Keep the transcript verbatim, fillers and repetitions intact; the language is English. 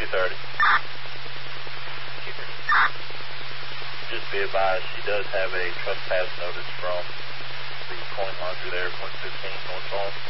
thirty. Just be advised, she does have a trespass notice from the coin laundry there, one fifteen North Charles.